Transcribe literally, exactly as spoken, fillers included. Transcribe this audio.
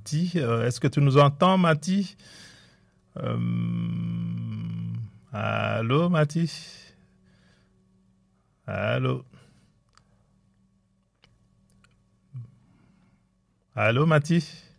Mati. Euh, est-ce que tu nous entends, Mati? Euh, Allô, Mati? Allô? Allô, Mati?